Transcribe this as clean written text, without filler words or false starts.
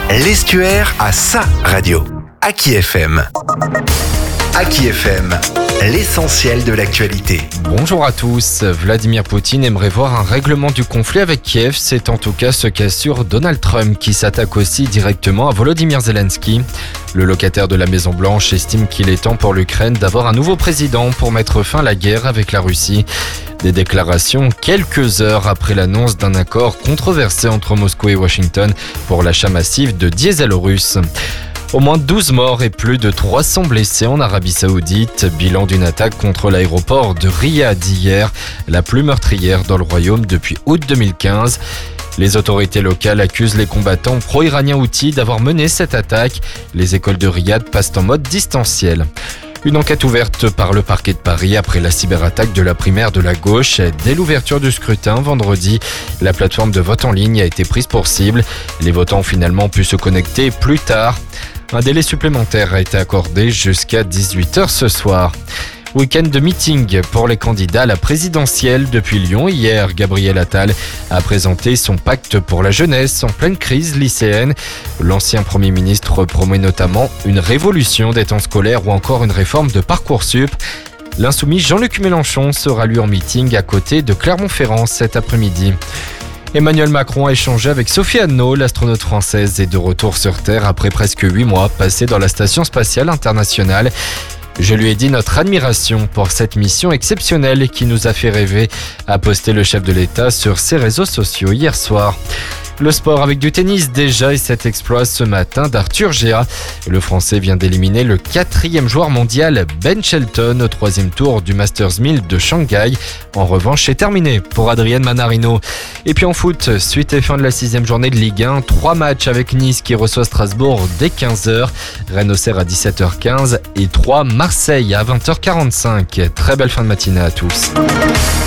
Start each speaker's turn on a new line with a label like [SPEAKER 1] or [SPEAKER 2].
[SPEAKER 1] L'Estuaire a sa radio. Aki FM. Aki FM, l'essentiel de l'actualité.
[SPEAKER 2] Bonjour à tous. Vladimir Poutine aimerait voir un règlement du conflit avec Kiev. C'est en tout cas ce qu'assure Donald Trump, qui s'attaque aussi directement à Volodymyr Zelensky. Le locataire de la Maison-Blanche estime qu'il est temps pour l'Ukraine d'avoir un nouveau président pour mettre fin à la guerre avec la Russie. Des déclarations quelques heures après l'annonce d'un accord controversé entre Moscou et Washington pour l'achat massif de diesel russe. Au moins 12 morts et plus de 300 blessés en Arabie Saoudite. Bilan d'une attaque contre l'aéroport de Riyad hier, la plus meurtrière dans le royaume depuis août 2015. Les autorités locales accusent les combattants pro-iraniens houthis d'avoir mené cette attaque. Les écoles de Riyad passent en mode distanciel. Une enquête ouverte par le parquet de Paris après la cyberattaque de la primaire de la gauche. Dès l'ouverture du scrutin vendredi, la plateforme de vote en ligne a été prise pour cible. Les votants ont finalement pu se connecter plus tard. Un délai supplémentaire a été accordé jusqu'à 18h ce soir. Week-end de meeting pour les candidats à la présidentielle depuis Lyon. Hier, Gabriel Attal a présenté son pacte pour la jeunesse en pleine crise lycéenne. L'ancien Premier ministre promet notamment une révolution des temps scolaires ou encore une réforme de Parcoursup. L'insoumis Jean-Luc Mélenchon sera lui en meeting à côté de Clermont-Ferrand cet après-midi. Emmanuel Macron a échangé avec Sophie Anneau, l'astronaute française, est de retour sur Terre après presque 8 mois passés dans la Station spatiale internationale. Je lui ai dit notre admiration pour cette mission exceptionnelle qui nous a fait rêver, a posté le chef de l'État sur ses réseaux sociaux hier soir. Le sport avec du tennis déjà et cet exploit ce matin d'Arthur Géa. Le Français vient d'éliminer le 4e joueur mondial Ben Shelton au 3e tour du Masters 1000 de Shanghai. En revanche, c'est terminé pour Adrian Manarino. Et puis en foot, suite et fin de la 6e journée de Ligue 1, 3 matchs avec Nice qui reçoit Strasbourg dès 15h, Rennes-Auxerre à 17h15 et 3 Marseille à 20h45. Très belle fin de matinée à tous.